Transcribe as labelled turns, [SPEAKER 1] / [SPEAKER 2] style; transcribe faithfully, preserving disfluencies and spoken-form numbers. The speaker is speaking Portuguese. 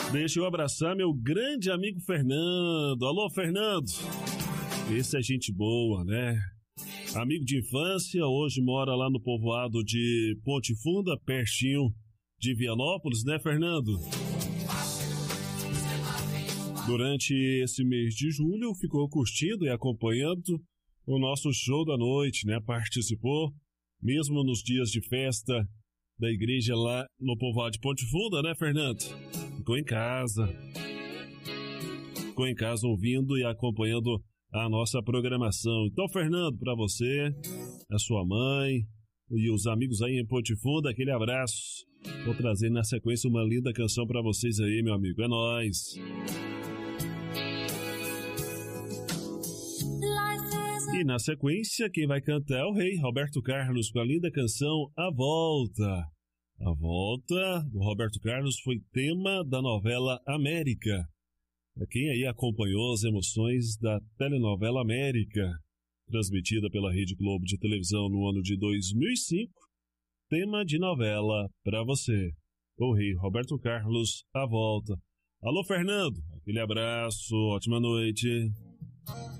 [SPEAKER 1] Deixa eu abraçar meu grande amigo Fernando. Alô, Fernando. Esse é gente boa, né? Amigo de infância, hoje mora lá no povoado de Ponte Funda, pertinho de Vianópolis, né, Fernando? Durante esse mês de julho, ficou curtindo e acompanhando o nosso show da noite, né? Participou, mesmo nos dias de festa da igreja lá no povoado de Ponte Funda, né, Fernando? Ficou em casa. Ficou em casa ouvindo e acompanhando a nossa programação. Então, Fernando, para você, a sua mãe e os amigos aí em Ponte Funda, aquele abraço. Vou trazer na sequência uma linda canção para vocês aí, meu amigo. É nóis. E na sequência, quem vai cantar é o rei Roberto Carlos com a linda canção A Volta. A Volta do Roberto Carlos foi tema da novela América. Para quem aí acompanhou as emoções da telenovela América, transmitida pela Rede Globo de televisão no ano de dois mil e cinco, tema de novela para você. O rei Roberto Carlos, A Volta. Alô, Fernando, aquele abraço, ótima noite.